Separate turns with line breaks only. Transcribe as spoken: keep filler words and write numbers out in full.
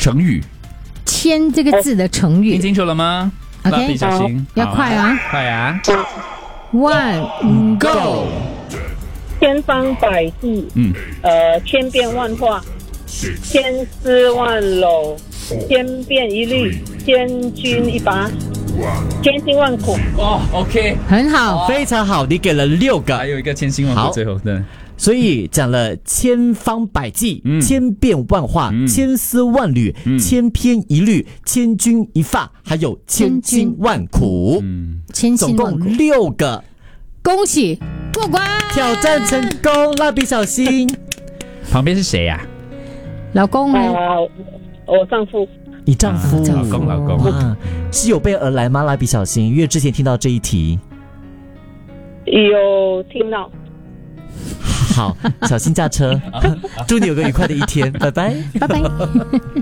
成语。
千这个字的成语，
听清楚了吗？
OK，
蜡笔小新，
要快啊，
快啊
！One go，
千方百计，
嗯，
呃，千变万化，千丝万缕，千变一律，千钧一发，千辛万苦。
哦 ，OK，
很好，
非常好，你给了六个，
还有一个千辛万苦，最后对。
所以讲了千方百计、
嗯、
千变万化、嗯、千丝万缕、嗯、千篇一律、千钧一发，还有千辛万苦，
嗯，
千辛万苦，
总共六个，
恭喜过关，
挑战成功，蜡笔小新。
旁边是谁呀、啊？
老公呢？
呃，我丈夫。
你丈夫？
啊、老公，老公。
哇，是有备而来吗？蜡笔小新，因为之前听到这一题，
有听到。
好，小心驾车，祝你有个愉快的一天，拜拜，
拜拜。